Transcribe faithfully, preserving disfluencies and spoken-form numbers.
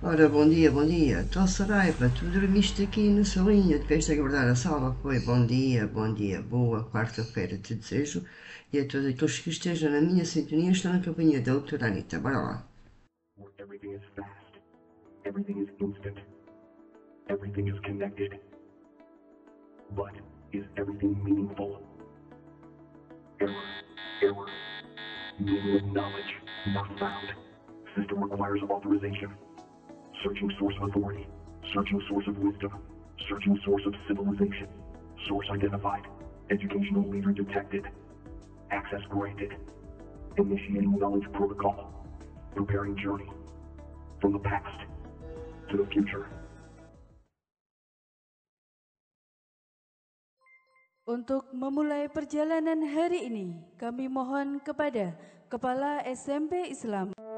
Ora, bom dia, bom dia. Então, Saraiva, tu dormiste aqui no salinho, tiveste a guardar a sala, foi? Bom dia, bom dia, boa quarta-feira te desejo e a todos aqueles que estejam na minha sintonia estão na companhia da doutora Anitta. Bora lá. Everything is fast. Everything is instant. Everything is connected. But is everything meaningful? Error. Error. Meaning of knowledge not found. System requires authorization. Searching source of authority. Searching source of wisdom. Searching source of civilization. Source identified. Educational leader detected. Access granted. Initiating knowledge protocol. Preparing journey. From the past to the future. Untuk memulai perjalanan hari ini, kami mohon kepada Kepala S M P Islam